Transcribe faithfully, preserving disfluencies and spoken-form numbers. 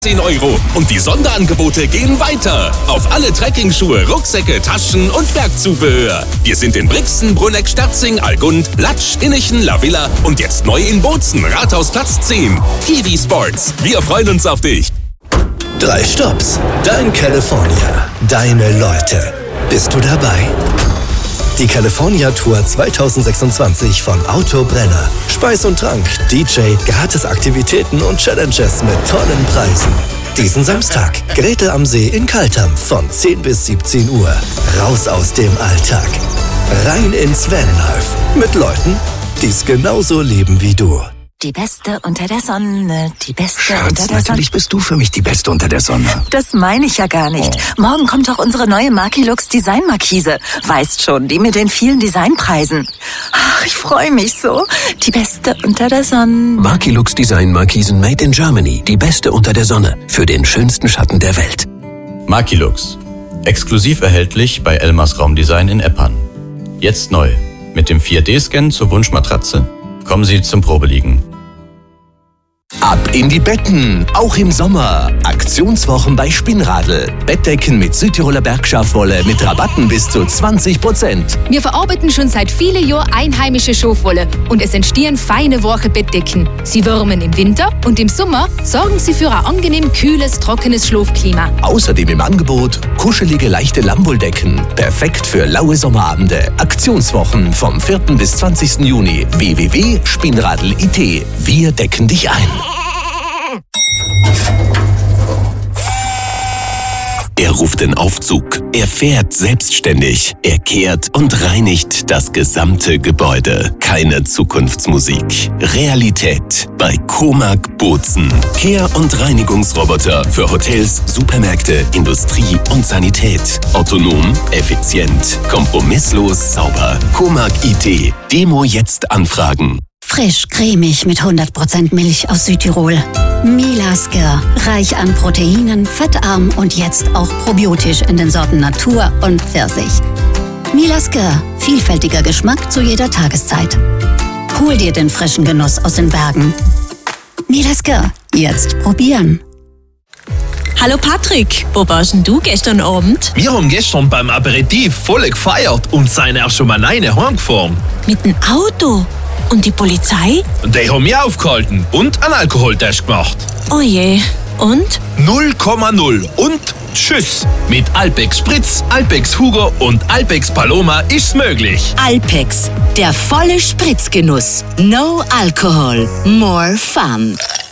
zehn Euro. Und die Sonderangebote gehen weiter. Auf alle Trekkingschuhe, Rucksäcke, Taschen und Bergzubehör. Wir sind in Brixen, Bruneck, Sterzing, Allgund, Latsch, Innichen, La Villa und jetzt neu in Bozen, Rathausplatz zehn. Kiwi Sports. Wir freuen uns auf dich. Drei Stops. Dein California. Deine Leute. Bist du dabei? Die California Tour zwanzig sechsundzwanzig von Autobrenner. Speis und Trank, D J, gratis Aktivitäten und Challenges mit tollen Preisen. Diesen Samstag, Gretel am See in Kaltern von zehn bis siebzehn Uhr. Raus aus dem Alltag. Rein ins Vanlife. Mit Leuten, die es genauso leben wie du. Die Beste unter der Sonne, die Beste Schatz, unter der Sonne. natürlich bist du für mich die Beste unter der Sonne. Das meine ich ja gar nicht. Oh. Morgen kommt doch unsere neue Markilux Design Markise. Weißt schon, die mit den vielen Designpreisen. Ach, ich freue mich so. Die Beste unter der Sonne. Markilux Design Markisen made in Germany. Die Beste unter der Sonne. Für den schönsten Schatten der Welt. Markilux. Exklusiv erhältlich bei Elmers Raumdesign in Eppern. Jetzt neu. Mit dem vier D Scan zur Wunschmatratze. Kommen Sie zum Probeliegen. Ab in die Betten, auch im Sommer. Aktionswochen bei Spinnradl. Bettdecken mit Südtiroler Bergschafwolle mit Rabatten bis zu zwanzig Prozent. Wir verarbeiten schon seit vielen Jahren einheimische Schafwolle und es entstehen feine, weiche Bettdecken. Sie wärmen im Winter und im Sommer sorgen sie für ein angenehm kühles, trockenes Schlafklima. Außerdem im Angebot kuschelige, leichte Lammwolldecken. Perfekt für laue Sommerabende. Aktionswochen vom vierten bis zwanzigsten Juni. w w w punkt spinnradl punkt i t. Wir decken dich ein. Er ruft den Aufzug. Er fährt selbstständig. Er kehrt und reinigt das gesamte Gebäude. Keine Zukunftsmusik. Realität bei Comag Bozen. Kehr- und Reinigungsroboter für Hotels, Supermärkte, Industrie und Sanität. Autonom, effizient, kompromisslos, sauber. Comag I T. Demo jetzt anfragen. Frisch, cremig mit hundert Prozent Milch aus Südtirol. Milasker, reich an Proteinen, fettarm und jetzt auch probiotisch in den Sorten Natur und Pfirsich. Milasker, vielfältiger Geschmack zu jeder Tageszeit. Hol dir den frischen Genuss aus den Bergen. Milasker, jetzt probieren. Hallo Patrick, wo warst denn du gestern Abend? Wir haben gestern beim Aperitif voll gefeiert und sind erst schon mal alleine heimgefahren. Mit dem Auto? Und die Polizei? Die haben mich aufgehalten und einen Alkoholtest gemacht. Oh je, und? null Komma null und tschüss. Mit Alpex Spritz, Alpex Hugo und Alpex Paloma ist's möglich. Alpex, der volle Spritzgenuss. No Alcohol, more fun.